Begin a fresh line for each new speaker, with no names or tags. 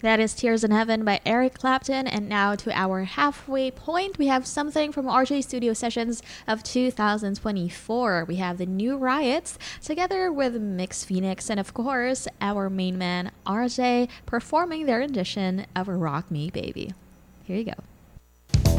That is Tears in Heaven by Eric Clapton. And now to our halfway point, we have something from RJ Studio Sessions of 2024. We have the New Riots together with Mix Phoenix and, of course, our main man RJ performing their rendition of Rock Me Baby. Here you go.